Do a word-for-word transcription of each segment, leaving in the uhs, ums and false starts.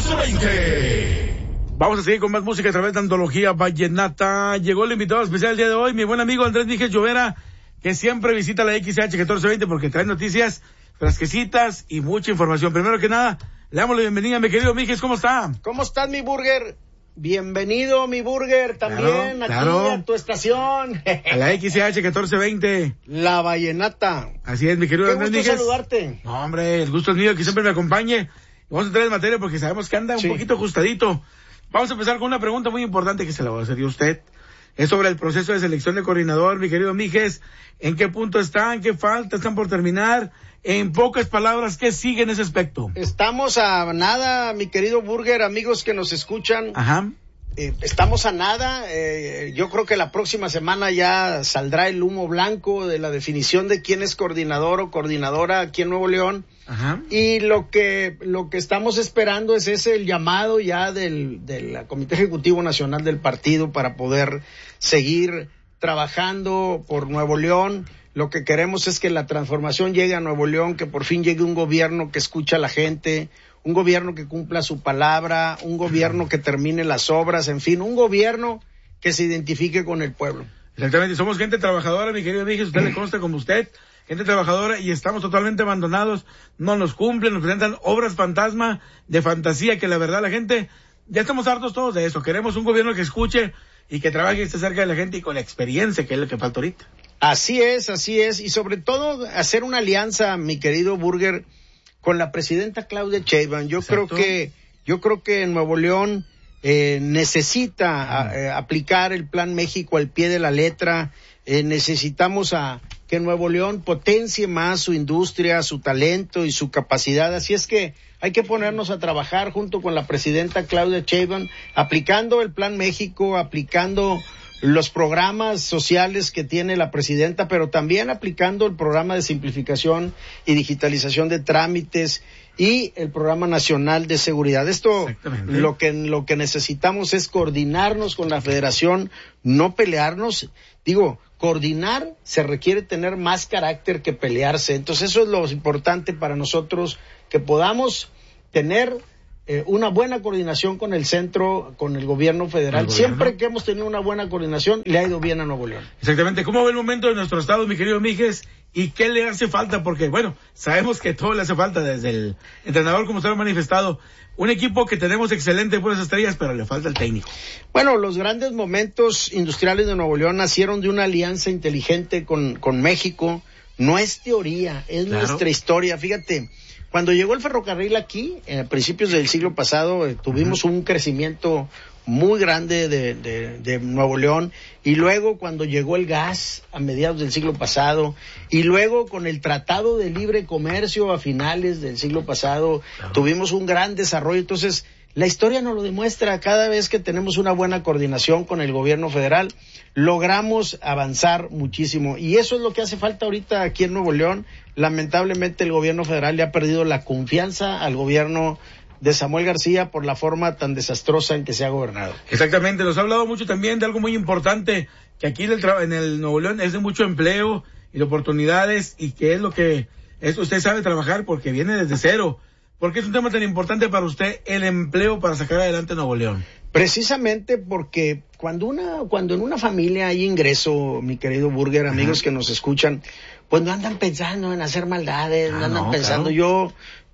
catorce veinte. Vamos a seguir con más música a través de Antología Vallenata. Llegó el invitado especial el día de hoy, mi buen amigo Andrés Míguez Llovera, que siempre visita la X H catorce veinte porque trae noticias, fresquecitas y mucha información. Primero que nada, le damos la bienvenida, mi querido Míguez, ¿cómo está? ¿Cómo estás, mi burger? Bienvenido, mi burger, también claro, aquí claro. a tu estación. A la X H catorce veinte. La Vallenata. Así es, mi querido Qué Andrés gusto Míguez. saludarte. No, hombre, el gusto es mío, que siempre me acompañe. Vamos a entrar en materia porque sabemos que anda un Sí. poquito ajustadito. Vamos a empezar con una pregunta muy importante que se la voy a hacer yo a usted. Es sobre el proceso de selección de coordinador, mi querido Míguez. ¿En qué punto están? ¿Qué falta? ¿Están por terminar? En pocas palabras, ¿qué sigue en ese aspecto? Estamos a nada, mi querido burger, amigos que nos escuchan. Ajá. Eh, estamos a nada. Eh, yo creo que la próxima semana ya saldrá el humo blanco de la definición de quién es coordinador o coordinadora aquí en Nuevo León. Ajá. Y lo que lo que estamos esperando es ese el llamado ya del del Comité Ejecutivo Nacional del partido para poder seguir trabajando por Nuevo León. Lo que queremos es que la transformación llegue a Nuevo León, que por fin llegue un gobierno que escucha a la gente, un gobierno que cumpla su palabra, un gobierno que termine las obras, en fin, un gobierno que se identifique con el pueblo. Exactamente, somos gente trabajadora, mi querido Míguez, usted le consta como usted, gente trabajadora, y estamos totalmente abandonados, no nos cumplen, nos presentan obras fantasma, de fantasía, que la verdad la gente, ya estamos hartos todos de eso, queremos un gobierno que escuche y que trabaje y esté cerca de la gente y con la experiencia, que es lo que falta ahorita. Así es, así es, y sobre todo hacer una alianza, mi querido burger, con la presidenta Claudia Sheinbaum. Yo Exacto. creo que, yo creo que Nuevo León eh, necesita a, eh, aplicar el Plan México al pie de la letra. Eh, necesitamos a que Nuevo León potencie más su industria, su talento y su capacidad. Así es que hay que ponernos a trabajar junto con la presidenta Claudia Sheinbaum, aplicando el Plan México, aplicando los programas sociales que tiene la presidenta, pero también aplicando el programa de simplificación y digitalización de trámites y el programa nacional de seguridad. Esto lo que lo que necesitamos es coordinarnos con la federación, no pelearnos. Digo, coordinar se requiere tener más carácter que pelearse. Entonces eso es lo importante para nosotros, que podamos tener Eh, una buena coordinación con el centro, con el gobierno federal. ¿El Siempre gobierno? que hemos tenido una buena coordinación, le ha ido bien a Nuevo León. Exactamente. ¿Cómo ve el momento de nuestro estado, mi querido Míguez? ¿Y qué le hace falta? Porque, bueno, sabemos que todo le hace falta desde el entrenador, como usted lo ha manifestado. Un equipo que tenemos excelente, puras estrellas, pero le falta el técnico. Bueno, los grandes momentos industriales de Nuevo León nacieron de una alianza inteligente con, con México. No es teoría, es claro. nuestra historia. Fíjate, cuando llegó el ferrocarril aquí, a principios del siglo pasado, eh, tuvimos uh-huh. un crecimiento muy grande de, de, de Nuevo León, y luego cuando llegó el gas a mediados del siglo pasado, y luego con el Tratado de Libre Comercio a finales del siglo pasado, claro. tuvimos un gran desarrollo. Entonces, la historia nos lo demuestra. Cada vez que tenemos una buena coordinación con el gobierno federal, logramos avanzar muchísimo. Y eso es lo que hace falta ahorita aquí en Nuevo León. Lamentablemente el gobierno federal le ha perdido la confianza al gobierno de Samuel García por la forma tan desastrosa en que se ha gobernado. Exactamente, nos ha hablado mucho también de algo muy importante, que aquí en el, tra- en el Nuevo León es de mucho empleo y de oportunidades, y que es lo que es, usted sabe trabajar porque viene desde cero. ¿Por qué es un tema tan importante para usted el empleo para sacar adelante Nuevo León? Precisamente porque cuando una cuando en una familia hay ingreso, mi querido burger, amigos Ajá. que nos escuchan, pues no andan pensando en hacer maldades, ah, no andan no, pensando. Claro. Yo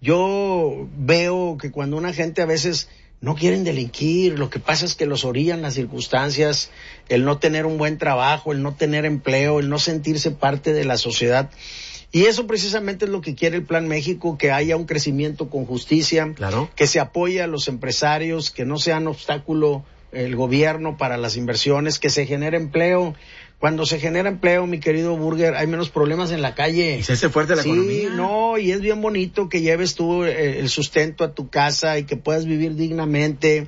yo veo que cuando una gente a veces no quieren delinquir, lo que pasa es que los orillan las circunstancias, el no tener un buen trabajo, el no tener empleo, el no sentirse parte de la sociedad. Y eso precisamente es lo que quiere el Plan México, que haya un crecimiento con justicia, claro. que se apoye a los empresarios, que no sean obstáculo el gobierno para las inversiones, que se genere empleo. Cuando se genera empleo, mi querido burger, hay menos problemas en la calle. Y se hace fuerte la sí, economía. Sí, no, y es bien bonito que lleves tú el sustento a tu casa y que puedas vivir dignamente,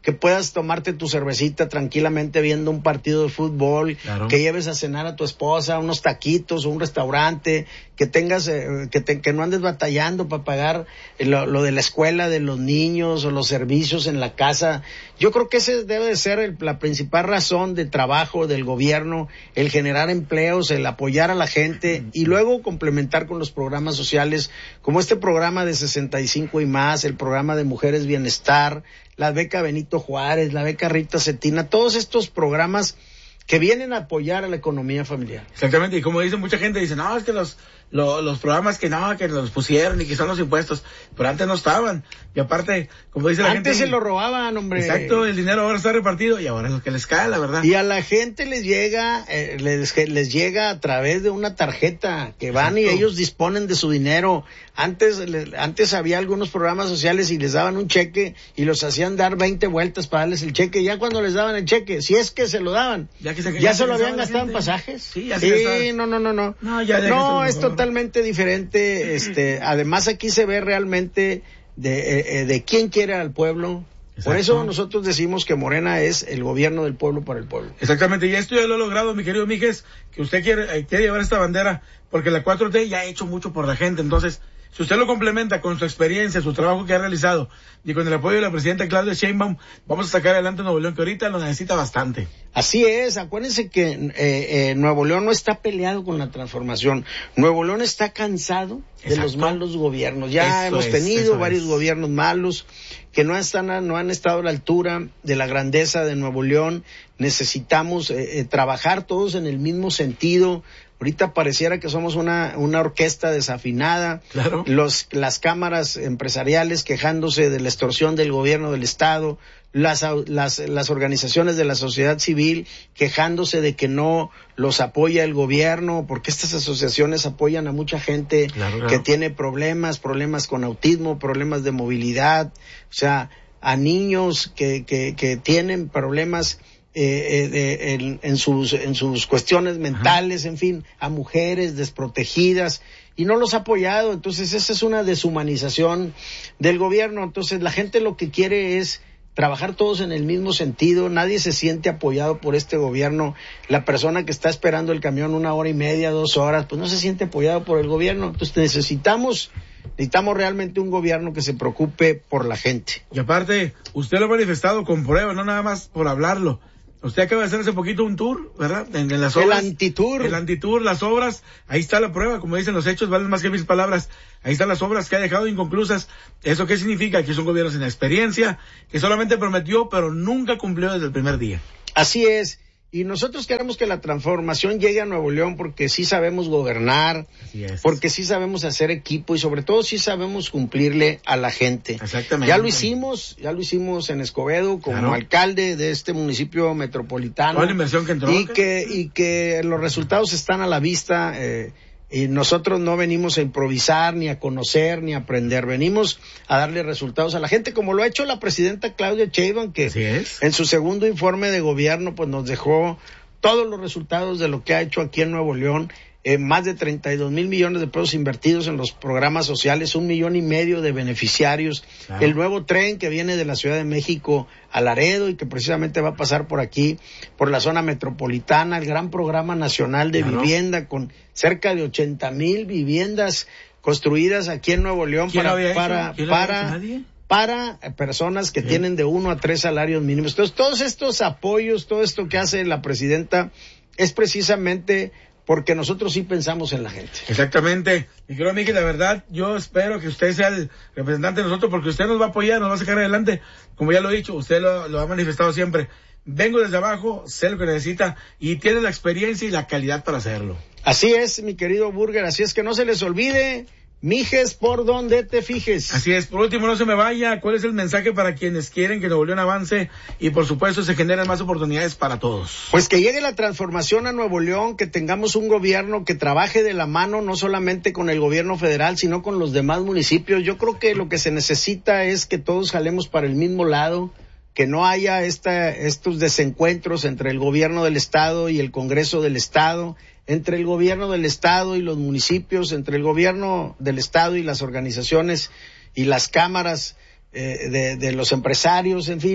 que puedas tomarte tu cervecita tranquilamente viendo un partido de fútbol, claro. Que lleves a cenar a tu esposa, unos taquitos o un restaurante, que tengas, eh, que, te, que no andes batallando para pagar lo, lo de la escuela de los niños o los servicios en la casa. Yo creo que ese debe de ser el, la principal razón de trabajo del gobierno, el generar empleos, el apoyar a la gente y luego complementar con los programas sociales como este programa de sesenta y cinco y más, el programa de Mujeres Bienestar, la beca Benito Juárez, la beca Rita Cetina, todos estos programas que vienen a apoyar a la economía familiar. Exactamente, y como dice mucha gente, dice, no, es que los, los, los programas que no, que los pusieron y que son los impuestos, pero antes no estaban. Y aparte, como dice la antes gente... Antes se lo robaban, hombre. Exacto, el dinero ahora está repartido y ahora es lo que les cae, la verdad. Y a la gente les llega, eh, les, les llega a través de una tarjeta que van. Exacto. Y ellos disponen de su dinero. Antes, le, antes había algunos programas sociales y les daban un cheque y los hacían dar veinte vueltas para darles el cheque. Ya cuando les daban el cheque, si es que se lo daban, ya, que se, ya, ya se lo habían gastado en pasajes. Sí, ya se sí no, no, no, no. No, ya, ya no es totalmente diferente. Este, además aquí se ve realmente de, eh, de quién quiere al pueblo. Exacto. Por eso nosotros decimos que Morena es el gobierno del pueblo para el pueblo. Exactamente, y esto ya lo he logrado, mi querido Míguez, que usted quiere, eh, quiere llevar esta bandera, porque la cuatro T ya ha hecho mucho por la gente. Entonces, si usted lo complementa con su experiencia, su trabajo que ha realizado, y con el apoyo de la presidenta Claudia Sheinbaum, vamos a sacar adelante Nuevo León, que ahorita lo necesita bastante. Así es, acuérdense que eh, eh, Nuevo León no está peleado con la transformación. Nuevo León está cansado de Exacto. los malos gobiernos. Ya eso hemos tenido es, varios es. gobiernos malos que no están, no han estado a la altura de la grandeza de Nuevo León. Necesitamos eh, eh, trabajar todos en el mismo sentido. Ahorita pareciera que somos una, una orquesta desafinada. Claro. Los, las cámaras empresariales quejándose de la extorsión del gobierno del Estado, las, las, las organizaciones de la sociedad civil quejándose de que no los apoya el gobierno, porque estas asociaciones apoyan a mucha gente claro, claro. que tiene problemas, problemas con autismo, problemas de movilidad, o sea, a niños que, que, que tienen problemas Eh, eh, en, en sus en sus cuestiones mentales, Ajá. en fin, a mujeres desprotegidas y no los ha apoyado. Entonces esa es una deshumanización del gobierno. Entonces la gente lo que quiere es trabajar todos en el mismo sentido. Nadie se siente apoyado por este gobierno. La persona que está esperando el camión una hora y media, dos horas, pues no se siente apoyado por el gobierno. Entonces necesitamos necesitamos realmente un gobierno que se preocupe por la gente. Y aparte, usted lo ha manifestado con pruebas, no nada más por hablarlo. Usted acaba de hacer hace poquito un tour, ¿verdad? En, en las obras. El antitour. El antitour, las obras. Ahí está la prueba, como dicen los hechos, valen más que mil palabras. Ahí están las obras que ha dejado inconclusas. ¿Eso qué significa? Que es un gobierno sin experiencia, que solamente prometió, pero nunca cumplió desde el primer día. Así es. Y nosotros queremos que la transformación llegue a Nuevo León porque sí sabemos gobernar, Así es. porque sí sabemos hacer equipo y sobre todo sí sabemos cumplirle a la gente. Exactamente. Ya lo hicimos, ya lo hicimos en Escobedo como claro. alcalde de este municipio metropolitano. Toda la inversión que entró. Y que, y que los resultados están a la vista, eh, y nosotros no venimos a improvisar, ni a conocer, ni a aprender. Venimos a darle resultados a la gente, como lo ha hecho la presidenta Claudia Sheinbaum, que Así es. en su segundo informe de gobierno pues nos dejó todos los resultados de lo que ha hecho aquí en Nuevo León. Eh, más de treinta y dos mil millones de pesos invertidos en los programas sociales, un millón y medio de beneficiarios, claro. el nuevo tren que viene de la Ciudad de México a Laredo y que precisamente va a pasar por aquí, por la zona metropolitana, el gran programa nacional de claro. vivienda con cerca de ochenta mil viviendas construidas aquí en Nuevo León para, para, para, para personas que sí. tienen de uno a tres salarios mínimos. Entonces, todos estos apoyos, todo esto que hace la presidenta es precisamente porque nosotros sí pensamos en la gente. Exactamente. Y creo, Miguel, la verdad, yo espero que usted sea el representante de nosotros, porque usted nos va a apoyar, nos va a sacar adelante. Como ya lo he dicho, usted lo, lo ha manifestado siempre. Vengo desde abajo, sé lo que necesita y tiene la experiencia y la calidad para hacerlo. Así es, mi querido Burger, así es que no se les olvide. Mijes por donde te fijes. Así es. Por último, no se me vaya. ¿Cuál es el mensaje para quienes quieren que Nuevo León avance y, por supuesto, se generen más oportunidades para todos? Pues que llegue la transformación a Nuevo León, que tengamos un gobierno que trabaje de la mano, no solamente con el gobierno federal, sino con los demás municipios. Yo creo que lo que se necesita es que todos jalemos para el mismo lado, que no haya esta, estos desencuentros entre el gobierno del Estado y el Congreso del Estado, entre el gobierno del Estado y los municipios, entre el gobierno del Estado y las organizaciones y las cámaras eh, de, de los empresarios, en fin,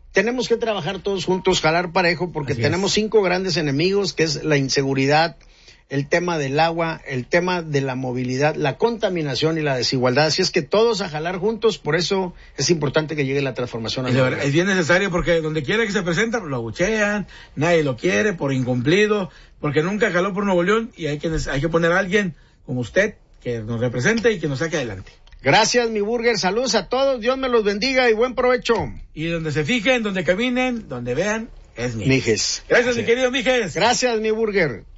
tenemos que trabajar todos juntos, jalar parejo, porque Así tenemos es. cinco grandes enemigos, que es la inseguridad, el tema del agua, el tema de la movilidad, la contaminación y la desigualdad. Así es que todos a jalar juntos, por eso es importante que llegue la transformación. Y la verdad, es bien necesario porque donde quiera que se presenta, lo abuchean, nadie lo quiere por incumplido, porque nunca jaló por Nuevo León y hay que, hay que poner a alguien como usted que nos represente y que nos saque adelante. Gracias, mi burger. Saludos a todos. Dios me los bendiga y buen provecho. Y donde se fijen, donde caminen, donde vean, es Mijes. Mijes. Gracias, sí. Mi querido Mijes. Gracias, mi burger.